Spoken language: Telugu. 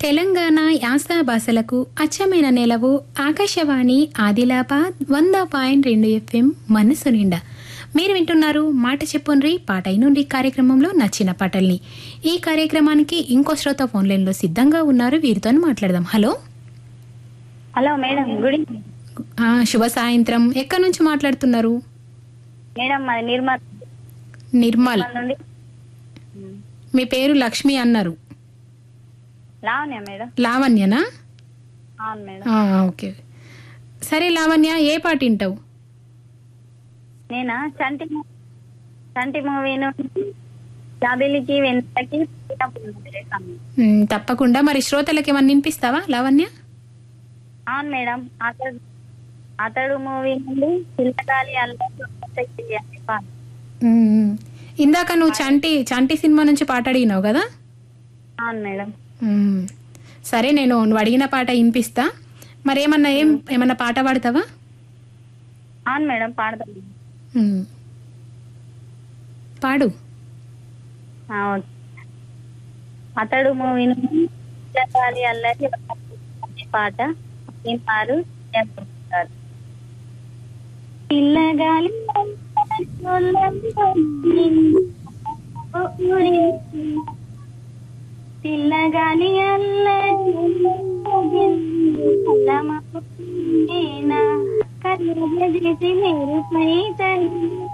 తెలంగాణ యాస భాషలకు అచ్చమైన నెలవు ఆకాశవాణి ఆదిలాబాద్ 100.2 FM మనసు నిండా. మీరు వింటున్నారు మాట చెప్పుండ్రి పాట నుండి కార్యక్రమంలో నచ్చిన పాటల్ని. ఈ కార్యక్రమానికి ఇంకో శ్రోత ఫోన్ లైన్ లో సిద్ధంగా ఉన్నారు, వీరితో మాట్లాడదాం. Hello hello madam, good evening. శుభ సాయంత్రం. ఎక్కడి నుంచి మాట్లాడుతున్నారు? మేడం మాది నిర్మల్ నుండి. మీ పేరు లక్ష్మి అన్నారు. లావణ్య మేడం. లావణ్యనా? అవును మేడం. ఓకే, సరే లావణ్య, ఏ పాట వింటావు? నేనా చంటి మూవీ నుండి జాబిలికి వెంటకి తప్పకుండా. మరి శ్రోతలకి ఏమన్నా వినిపిస్తావా లావణ్య? అవును మేడం. అతడు మూవీ నుండి పిల్లగాలి అల్లరి. ఇందాక నువ్వు చంటి సినిమా నుంచి పాట అడిగినావు కదా? అవును మేడం. సరే, నువ్వు అడిగిన పాట వినిపిస్తా. మరి ఏమన్నా పాట పాడతావా? అవును మేడం, పాడతాను. పాడు. అతడు మూవీ నుండి పిల్లగాలి అల్లరి పాట పారు. పిల్లగాలి పిల్లగాలి అల్లరి